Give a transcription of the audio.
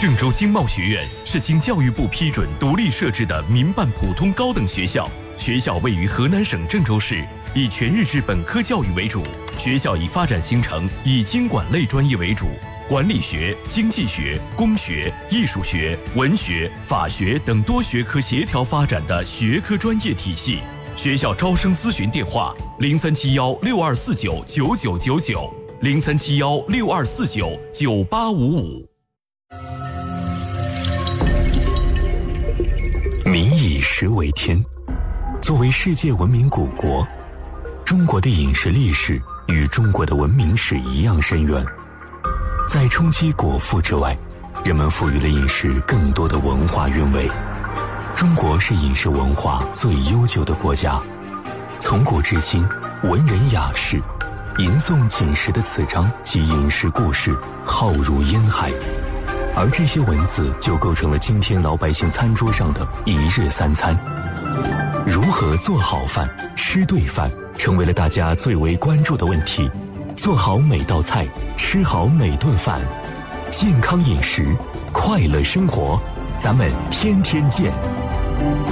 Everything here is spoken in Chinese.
郑州经贸学院是经教育部批准独立设置的民办普通高等学校，学校位于河南省郑州市，以全日制本科教育为主。学校以发展形成以经管类专业为主，管理学、经济学、工学、艺术学、文学、法学等多学科协调发展的学科专业体系。学校招生咨询电话：0371624999，037162499855。 民以食为天，作为世界文明古国，中国的饮食历史与中国的文明史一样深远。在冲击果腹之外，人们赋予了饮食更多的文化韵味。中国是饮食文化最悠久的国家，从古至今，文人雅士吟诵锦食的词章及饮食故事浩如烟海，而这些文字就构成了今天老百姓餐桌上的一日三餐。如何做好饭、吃对饭，成为了大家最为关注的问题。做好每道菜，吃好每顿饭，健康饮食，快乐生活，咱们天天见。